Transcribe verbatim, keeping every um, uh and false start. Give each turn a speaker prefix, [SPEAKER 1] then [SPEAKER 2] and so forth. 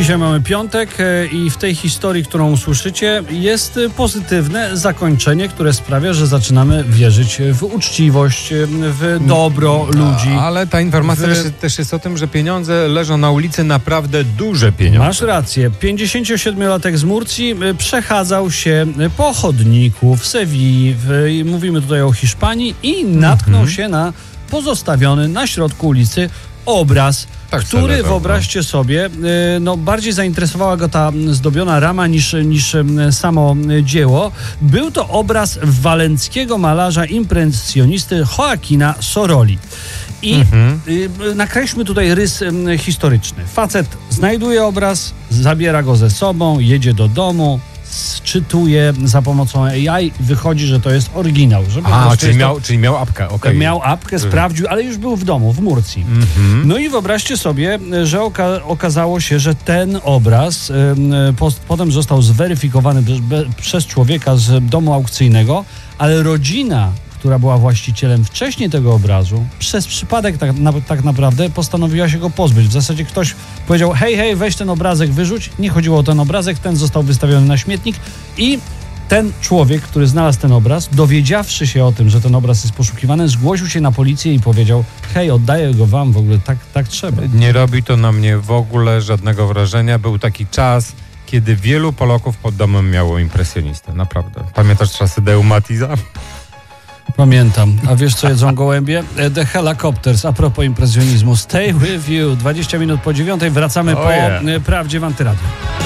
[SPEAKER 1] Dzisiaj mamy piątek i w tej historii, którą usłyszycie, jest pozytywne zakończenie, które sprawia, że zaczynamy wierzyć w uczciwość, w dobro ludzi.
[SPEAKER 2] Ale ta informacja w... też jest o tym, że pieniądze leżą na ulicy, naprawdę duże pieniądze.
[SPEAKER 1] Masz rację. pięćdziesięciosiedmiolatek z Murcji przechadzał się po chodniku w Sewilli, w, mówimy tutaj o Hiszpanii, i natknął mm-hmm. się na pozostawiony na środku ulicy obraz, tak, który, wyobraźcie sobie, no bardziej zainteresowała go ta zdobiona rama niż, niż samo dzieło. Był to obraz walenckiego malarza impresjonisty Joaquina Soroli. I mhm. y, nakreślmy tutaj rys y, historyczny. Facet znajduje obraz, zabiera go ze sobą, jedzie do domu, czytuje za pomocą A I, wychodzi, że to jest oryginał. Żeby
[SPEAKER 2] A, czyli miał, to, czyli miał apkę. Okay.
[SPEAKER 1] Miał apkę, sprawdził, ale już był w domu, w Murcji. Mm-hmm. No i wyobraźcie sobie, że oka- okazało się, że ten obraz y, post, potem został zweryfikowany be, przez człowieka z domu aukcyjnego, ale rodzina, która była właścicielem wcześniej tego obrazu, przez przypadek tak, na, tak naprawdę postanowiła się go pozbyć. W zasadzie ktoś powiedział, hej, hej, weź ten obrazek, wyrzuć. Nie chodziło o ten obrazek, ten został wystawiony na śmietnik i ten człowiek, który znalazł ten obraz, dowiedziawszy się o tym, że ten obraz jest poszukiwany, zgłosił się na policję i powiedział, hej, oddaję go wam, w ogóle tak, tak trzeba.
[SPEAKER 2] Nie robi to na mnie w ogóle żadnego wrażenia. Był taki czas, kiedy wielu Polaków pod domem miało impresjonistę. Naprawdę. Pamiętasz czasy Deumatiza?
[SPEAKER 1] Pamiętam. A wiesz, co jedzą gołębie? The Helicopters. A propos impresjonizmu. Stay with you. dwadzieścia minut po dziewiątej. Wracamy oh po yeah. prawdzie w Antyradiu.